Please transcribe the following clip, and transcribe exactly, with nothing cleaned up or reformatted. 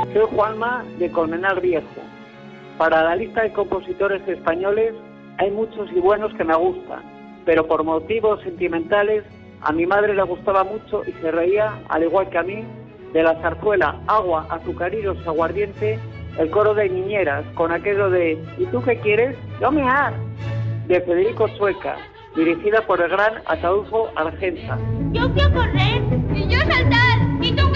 Soy Juanma de Colmenar Viejo. Para la lista de compositores españoles hay muchos y buenos que me gustan, pero por motivos sentimentales a mi madre le gustaba mucho y se reía, al igual que a mí, de la zarzuela Agua, Azucaritos y Aguardiente, el coro de niñeras, con aquello de ¿y tú qué quieres? ¡Yo mear! De Federico Sueca, dirigida por el gran Ataúlfo Argenta. Yo quiero correr y yo saltar y tú